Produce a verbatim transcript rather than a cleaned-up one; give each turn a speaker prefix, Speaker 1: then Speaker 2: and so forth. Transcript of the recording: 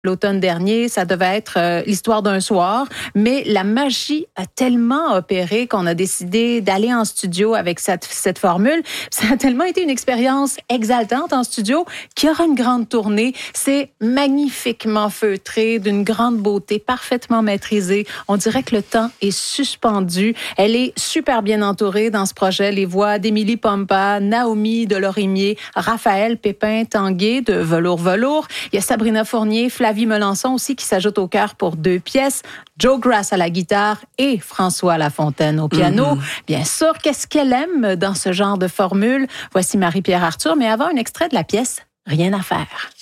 Speaker 1: L'automne dernier, ça devait être euh, l'histoire d'un soir, mais la magie a tellement opéré qu'on a décidé d'aller en studio avec cette, cette formule. Ça a tellement été une expérience exaltante en studio qu'il y aura une grande tournée. C'est magnifiquement feutré, d'une grande beauté, parfaitement maîtrisée. On dirait que le temps est suspendu. Elle est super bien entourée dans ce projet. Les voix d'Émilie Pompa, Naomi Delorimier, Raphaël Pépin-Tanguay de Velours Velours. Il y a Sabrina Fournier, Flavie Melançon aussi qui s'ajoute au chœur pour deux pièces, Joe Grass à la guitare et François Lafontaine au piano. Mm-hmm. Bien sûr, qu'est-ce qu'elle aime dans ce genre de formule? Voici Marie-Pierre Arthur, mais avant un extrait de la pièce Rien à faire.